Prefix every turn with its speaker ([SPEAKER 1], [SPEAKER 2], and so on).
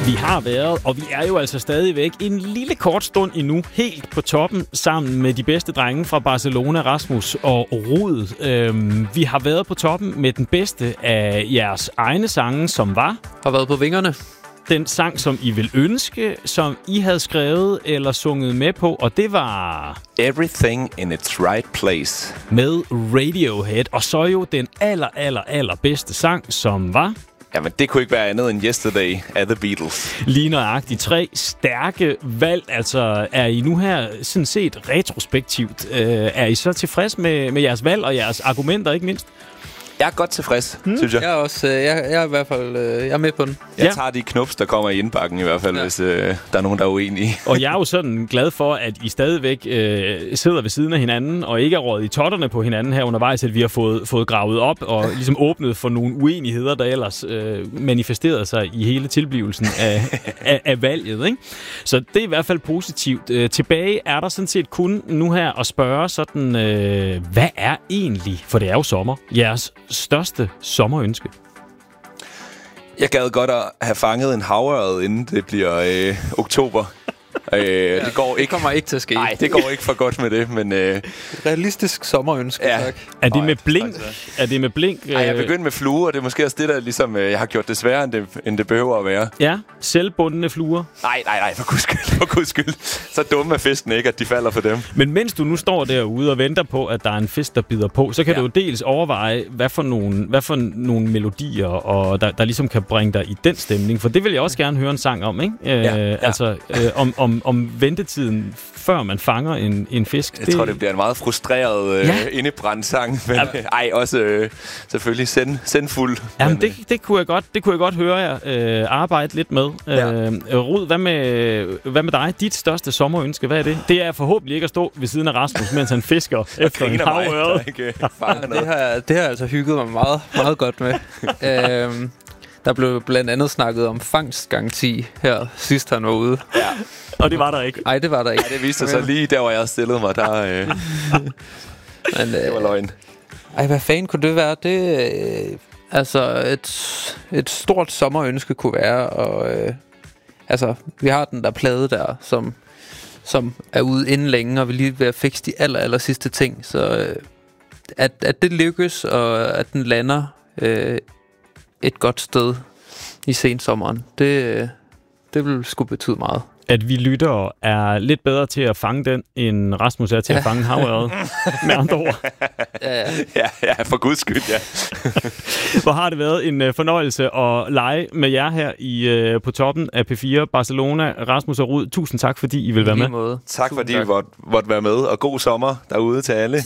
[SPEAKER 1] Vi har været, og vi er jo altså stadigvæk en lille kort stund endnu helt på toppen sammen med de bedste drenge fra Barcelona, Rasmus og Rud. Vi har været på toppen med den bedste af jeres egne sange, som
[SPEAKER 2] har været på vingerne.
[SPEAKER 1] Den sang, som I vil ønske, som I havde skrevet eller sunget med på, og det var
[SPEAKER 3] Everything in its right place
[SPEAKER 1] med Radiohead. Og så jo den aller bedste sang, som var...
[SPEAKER 3] Jamen, det kunne ikke være andet end Yesterday af The Beatles.
[SPEAKER 1] Lige nøjagtigt 3 stærke valg. Altså, er I nu her sådan set retrospektivt? Er I så tilfreds med jeres valg og jeres argumenter, ikke mindst?
[SPEAKER 3] Jeg er godt tilfreds, synes jeg.
[SPEAKER 2] Jeg er også, jeg er i hvert fald jeg er med på den.
[SPEAKER 3] Jeg tager de knups, der kommer i indbakken i hvert fald, hvis der er nogen, der er uenige.
[SPEAKER 1] Og jeg er jo sådan glad for, at I stadigvæk sidder ved siden af hinanden, og ikke er røget i totterne på hinanden her undervejs, at vi har fået gravet op og ligesom åbnet for nogle uenigheder, der ellers manifesterede sig i hele tilblivelsen af valget. Ikke? Så det er i hvert fald positivt. Tilbage er der sådan set kun nu her at spørge sådan, hvad er egentlig, for det er jo sommer, jeres største sommerønske?
[SPEAKER 3] Jeg gad godt at have fanget en havørred, inden det bliver oktober. Det kommer
[SPEAKER 2] ikke til at ske.
[SPEAKER 3] Nej, det går ikke for godt med det, men...
[SPEAKER 2] Realistisk sommerønske, tak.
[SPEAKER 1] Er det med blink? Er det med blink?
[SPEAKER 3] Nej, jeg begyndte med fluer, det er måske også det, der ligesom, jeg har gjort det sværere, end det behøver at være.
[SPEAKER 1] Ja, selvbundne fluer.
[SPEAKER 3] Nej, for guds skyld. Så dumme er fisken ikke, at de falder for dem.
[SPEAKER 1] Men mens du nu står derude og venter på, at der er en fisk, der bider på, så kan du jo dels overveje, hvad for nogle melodier, og der ligesom kan bringe dig i den stemning. For det vil jeg også gerne høre en sang om, ikke? Altså, om ventetiden, før man fanger en fisk.
[SPEAKER 3] Jeg tror, det bliver en meget frustreret indebrændt sang. Men også selvfølgelig sendfuld.
[SPEAKER 1] Jamen, det kunne jeg godt høre jer arbejde lidt med. Rud, hvad med dig? Dit største sommerønske, hvad er det? Det er forhåbentlig ikke at stå ved siden af Rasmus, mens han fisker efter en havørred.
[SPEAKER 2] Det har jeg altså hygget mig meget, meget godt med. Der blev blandt andet snakket om fangstgaranti her sidst han var ude.
[SPEAKER 3] Ja.
[SPEAKER 1] Og det var der ikke.
[SPEAKER 2] Nej, det var der ikke.
[SPEAKER 3] Ej, det viste sig så lige der, hvor jeg stillede mig. Men, det var løgn.
[SPEAKER 2] Hvad fanden kunne det være? Det altså et stort sommerønske kunne være. Og vi har den der plade der, som er ude inden længe, og vi lige ved at fikse de aller sidste ting. Så at det lykkes, og at den lander et godt sted i sensommeren, det vil sgu betyde meget.
[SPEAKER 1] At vi lyttere er lidt bedre til at fange den, end Rasmus er til at fange havørred. Med andre ord.
[SPEAKER 3] Ja, for guds skyld, ja.
[SPEAKER 1] Hvor har det været en fornøjelse at lege med jer her på toppen af P4 Barcelona. Rasmus og Rud, tusind tak, fordi I vil være med.
[SPEAKER 2] Måde.
[SPEAKER 3] Tak, fordi I måtte være med, og god sommer derude til alle.